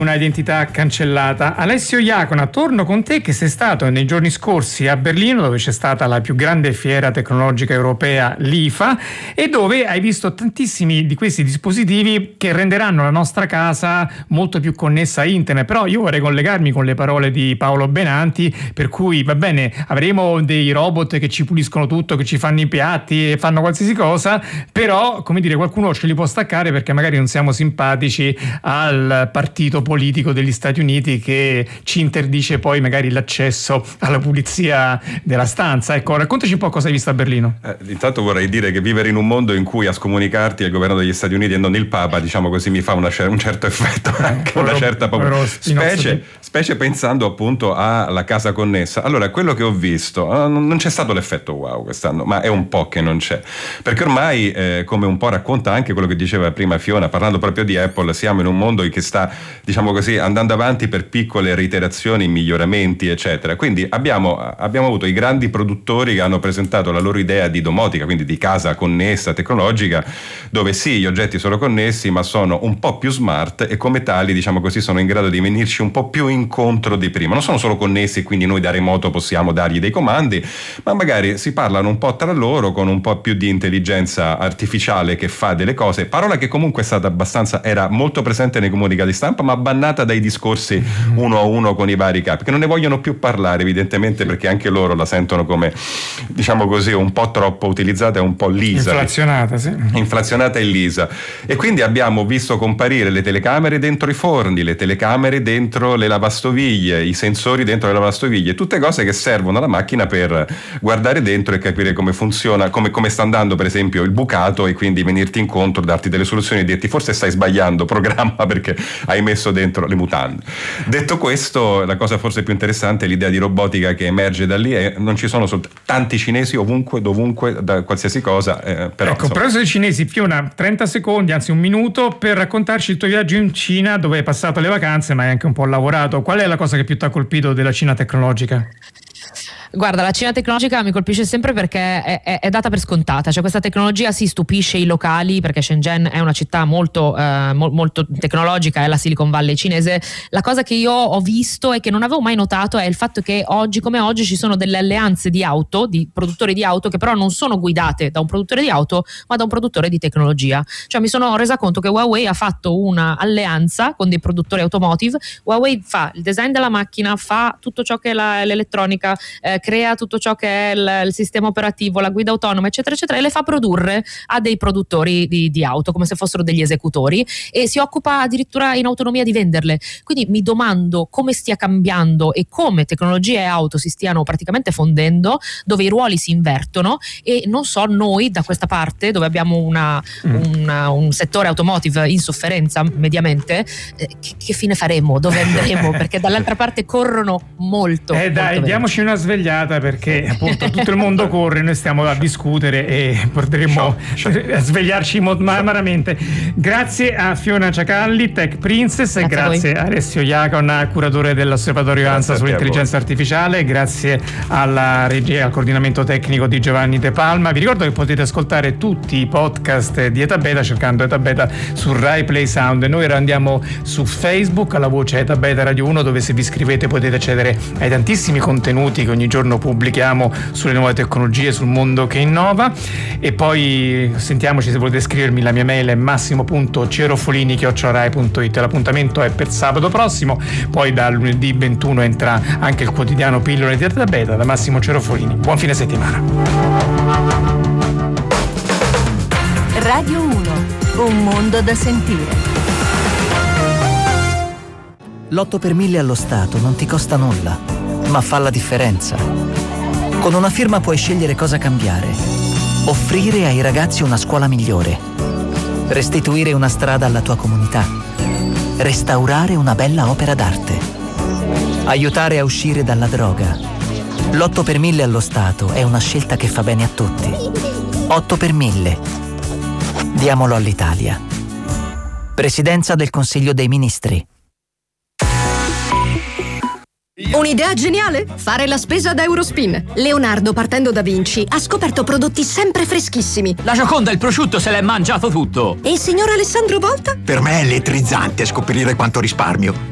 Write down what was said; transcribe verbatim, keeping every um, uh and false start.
Una identità cancellata. Alessio Iacona, torno con te, che sei stato nei giorni scorsi a Berlino, dove c'è stata la più grande fiera tecnologica europea, l'I F A, e dove hai visto tantissimi di questi dispositivi che renderanno la nostra casa molto più connessa a internet. Però io vorrei collegarmi con le parole di Paolo Benanti, per cui va bene, avremo dei robot che ci puliscono tutto, che ci fanno i piatti e fanno qualsiasi cosa, però, come dire, qualcuno ce li può staccare perché magari non siamo simpatici al partito politico degli Stati Uniti che ci interdice poi magari l'accesso alla pulizia della stanza. Ecco, raccontaci un po' cosa hai visto a Berlino. Eh, intanto vorrei dire che vivere in un mondo in cui a scomunicarti è il governo degli Stati Uniti e non il Papa, diciamo così, mi fa una, un certo effetto, anche una certa paura, specie, specie pensando appunto alla casa connessa. Allora, quello che ho visto, non c'è stato l'effetto wow quest'anno, ma è un po' che non c'è, perché ormai eh, come un po' racconta anche quello che diceva prima Fiona, parlando proprio di Apple, siamo in un mondo che sta, diciamo così, andando avanti per piccole reiterazioni, miglioramenti, eccetera. Quindi abbiamo, abbiamo avuto i grandi produttori che hanno presentato la loro idea di domotica, quindi di casa connessa, tecnologica, dove sì, gli oggetti sono connessi, ma sono un po' più smart e come tali, diciamo così, sono in grado di venirci un po' più incontro di prima. Non sono solo connessi e quindi noi da remoto possiamo dargli dei comandi, ma magari si parlano un po' tra loro con un po' più di intelligenza artificiale che fa delle cose, parola che comunque è stata abbastanza, era molto presente nei comunicati stampa, ma bannata dai discorsi uno a uno con i vari capi, che non ne vogliono più parlare evidentemente perché anche loro la sentono come, diciamo così, un po' troppo utilizzata e un po' lisa, inflazionata, sì. inflazionata e lisa. E quindi abbiamo visto comparire le telecamere dentro i forni, le telecamere dentro le lavastoviglie, i sensori dentro le lavastoviglie, tutte cose che servono alla macchina per guardare dentro e capire come funziona, come, come sta andando per esempio il bucato, e quindi venirti incontro, darti delle soluzioni e dirti forse stai sbagliando programma perché hai messo dentro le mutande. Detto questo, la cosa forse più interessante è l'idea di robotica che emerge da lì, e non ci sono soltanto tanti cinesi ovunque, dovunque, da qualsiasi cosa, eh, però ecco, però i cinesi, Fiona, trenta secondi, anzi un minuto, per raccontarci il tuo viaggio in Cina, dove hai passato le vacanze ma hai anche un po' lavorato. Qual è la cosa che più ti ha colpito della Cina tecnologica? Guarda, la Cina tecnologica mi colpisce sempre perché è, è, è data per scontata, cioè questa tecnologia si stupisce i locali, perché Shenzhen è una città molto, eh, mo, molto tecnologica, è la Silicon Valley cinese. La cosa che io ho visto e che non avevo mai notato è il fatto che oggi come oggi ci sono delle alleanze di auto, di produttori di auto, che però non sono guidate da un produttore di auto ma da un produttore di tecnologia. Cioè mi sono resa conto che Huawei ha fatto una alleanza con dei produttori automotive. Huawei fa il design della macchina, fa tutto ciò che è la, l'elettronica, eh, crea tutto ciò che è il, il sistema operativo, la guida autonoma, eccetera eccetera, e le fa produrre a dei produttori di, di auto come se fossero degli esecutori, e si occupa addirittura in autonomia di venderle. Quindi mi domando come stia cambiando e come tecnologia e auto si stiano praticamente fondendo, dove i ruoli si invertono, e non so noi da questa parte dove abbiamo una, una, un settore automotive in sofferenza mediamente, eh, che, che fine faremo, dove andremo, perché dall'altra parte corrono molto. Eh dai, molto diamoci una svegliata, perché appunto tutto il mondo corre, noi stiamo a discutere e potremmo a svegliarci maramente. Grazie a Fiona Ciacalli, Tech Princess, e grazie a Alessio Iacona, curatore dell'Osservatorio ANSA sull'intelligenza artificiale, grazie alla regia e al coordinamento tecnico di Giovanni De Palma. Vi ricordo che potete ascoltare tutti i podcast di Eta Beta cercando Eta Beta su Rai Play Sound. Noi ora andiamo su Facebook alla voce Eta Beta Radio uno, dove se vi iscrivete potete accedere ai tantissimi contenuti che ogni giorno pubblichiamo sulle nuove tecnologie, sul mondo che innova. E poi sentiamoci, se volete scrivermi, la mia mail è massimo punto cerofolini chiocciola rai punto it. L'appuntamento è per sabato prossimo, poi da lunedì ventuno entra anche il quotidiano Pillole di Eta Beta. Da Massimo Cerofolini, buon fine settimana. Radio uno, un mondo da sentire. L'otto per mille allo Stato non ti costa nulla, ma fa la differenza. Con una firma puoi scegliere cosa cambiare, offrire ai ragazzi una scuola migliore, restituire una strada alla tua comunità, restaurare una bella opera d'arte, aiutare a uscire dalla droga. L'otto per mille allo Stato è una scelta che fa bene a tutti. otto per mille. Diamolo all'Italia. Presidenza del Consiglio dei Ministri. Un'idea geniale? Fare la spesa da Eurospin. Leonardo, partendo da Vinci, ha scoperto prodotti sempre freschissimi. La Gioconda, il prosciutto, se l'è mangiato tutto. E il signor Alessandro Volta? Per me è elettrizzante scoprire quanto risparmio.